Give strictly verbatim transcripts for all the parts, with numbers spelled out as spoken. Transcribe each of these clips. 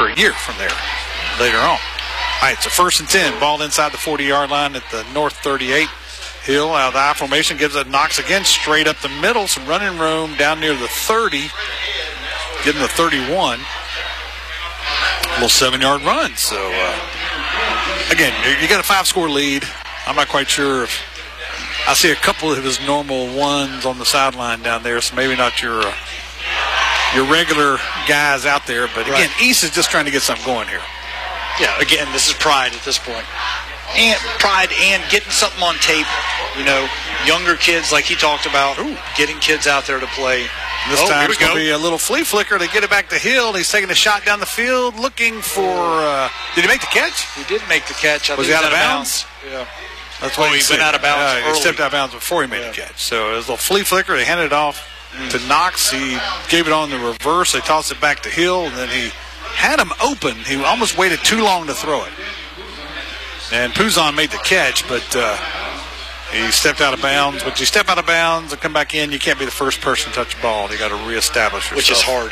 for a year from there later on. All right, so first and ten. Ball inside the forty-yard line at the North thirty-eight. Hill out of the I formation gives it Knox again straight up the middle. Some running room down near the thirty. Getting the thirty-one. A little seven-yard run. So, uh, again, you got a five-score lead. I'm not quite sure if I see a couple of his normal ones on the sideline down there, so maybe not your uh, your regular guys out there. But, again, right. East is just trying to get something going here. Yeah, again, this is pride at this point. And pride and getting something on tape. You know, younger kids, like he talked about, Ooh. getting kids out there to play. This oh, time it's going to be a little flea flicker to get it back to Hill. He's taking a shot down the field, looking for. Uh, did he make the catch? He did make the catch. I was think he out of bounds? bounds? Yeah. That's why oh, he went out of bounds. Yeah, he stepped out of bounds before he made yeah. the catch. So it was a little flea flicker. They handed it off mm. to Knox. He gave it on the reverse. They tossed it back to Hill, and then he had him open. He almost waited too long to throw it. And Puzon made the catch, but uh, he stepped out of bounds. But you step out of bounds and come back in, you can't be the first person to touch the ball. You got to reestablish yourself. Which is hard.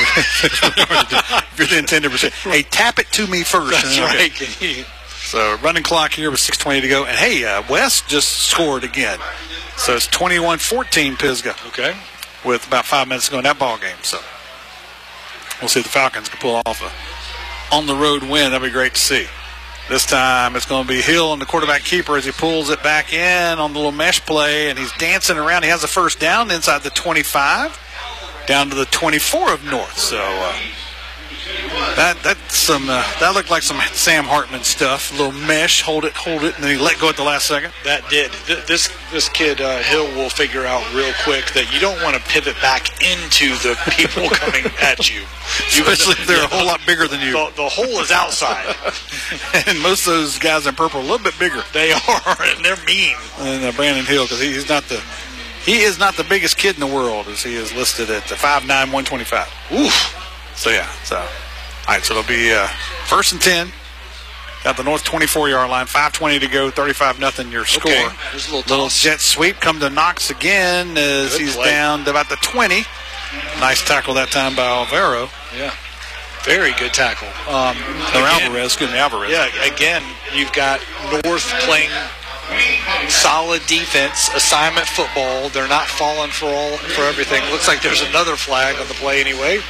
If you're the intended receiver. Hey, tap it to me first. That's okay. right. So running clock here with six twenty to go. And, hey, uh, West just scored again. So it's twenty-one fourteen Pisgah. Okay. With about five minutes to go in that ball game. So we'll see if the Falcons can pull off a on-the-road win. That'd be great to see. This time it's going to be Hill on the quarterback keeper as he pulls it back in on the little mesh play, and he's dancing around. He has the first down inside the twenty-five, down to the twenty-four of North. So uh, that that's some uh, that looked like some Sam Hartman stuff. A little mesh, hold it, hold it, and then he let go at the last second. That did. This this kid uh, Hill will figure out real quick that you don't want to pivot back into the people coming at you. you Especially if they're yeah, a whole lot bigger than you. The, the hole is outside. And most of those guys in purple are a little bit bigger. They are, and they're mean. And uh, Brandon Hill, because he, he's not the he is not the biggest kid in the world, as he is listed at the five nine, one twenty-five. Oof. So yeah. So all right. So it'll be uh, first and ten. Got the North twenty-four-yard line. five twenty to go. thirty-five nothing. Your score. Okay. There's a little, little jet sweep. Come to Knox again as Good he's play. down to about the twenty. Nice tackle that time by Alvaro. Yeah. Very good tackle. Um, or Alvarez, excuse me, Alvarez. Yeah, again, you've got North playing solid defense, assignment football. They're not falling for all for everything. Looks like there's another flag on the play anyway.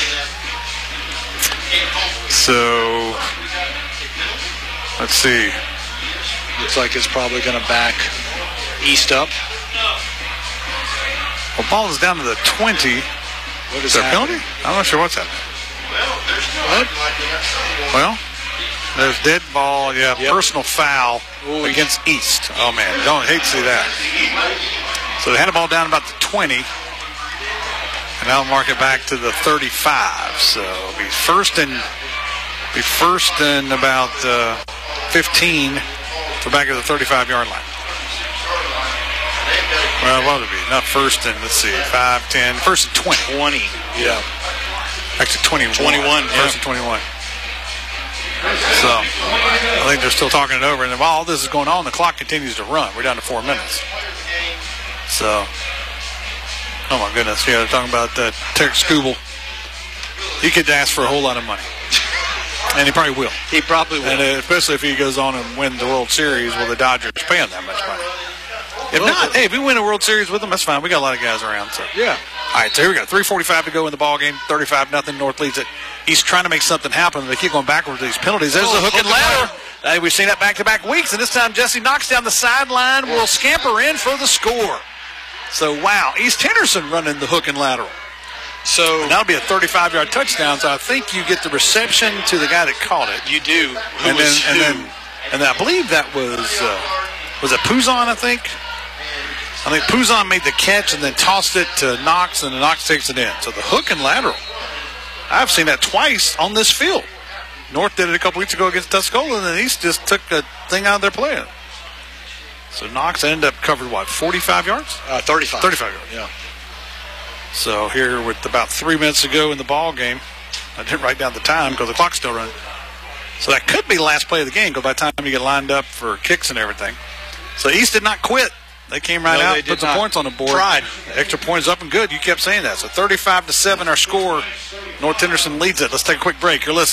So, let's see. Looks like it's probably going to back East up. Well, ball is down to the twenty. What is, is there a penalty? I'm not sure what's happening. What? Well, there's dead ball. Yeah, yep. Personal foul Ooh. against East. Oh, man. Don't hate to see that. So they had the ball down about the twenty. And now mark it back to the thirty-five. So it'll be first and be first and about uh, fifteen for back of the thirty-five-yard line. Well, what would it be? Not first and, let's see, five, ten, first and twenty. twenty, yeah. Actually, twenty-one. twenty-one, yeah. First and twenty-one. So, I think they're still talking it over. And while all this is going on, the clock continues to run. We're down to four minutes. So, oh my goodness. Yeah, they're talking about uh, Tarek Skubal. He could ask for a whole lot of money. And he probably will. He probably will. And uh, especially if he goes on and win the World Series, will the Dodgers pay him that much money? If well, not, hey, if we win a World Series with them, that's fine. We got a lot of guys around. So yeah. All right, so here we go. three forty-five to go in the ball game. thirty-five nothing. North leads it. He's trying to make something happen. They keep going backwards with these penalties. There's oh, the hook, hook and ladder. ladder. Uh, we've seen that back-to-back weeks, and this time Jesse Knox down the sideline will scamper in for the score. So, wow, East Henderson running the hook and lateral. So and that'll be a thirty-five-yard touchdown, so I think you get the reception to the guy that caught it. You do. Who and, was then, who? and then and then I believe that was, uh, was it Puzon, I think? I think Puzon made the catch and then tossed it to Knox, and Knox takes it in. So the hook and lateral. I've seen that twice on this field. North did it a couple weeks ago against Tuscola, and then East just took a thing out of their play. So Knox ended up covered, what, forty-five yards? Uh, thirty-five. thirty-five yards, yeah. So here with about three minutes to go in the ball game, I didn't write down the time because the clock's still running. So that could be the last play of the game because by the time you get lined up for kicks and everything. So East did not quit. They came right no, out, put some not. points on the board. Tried. The extra point is up and good. You kept saying that. So thirty-five to seven our score. North Henderson leads it. Let's take a quick break. You're listening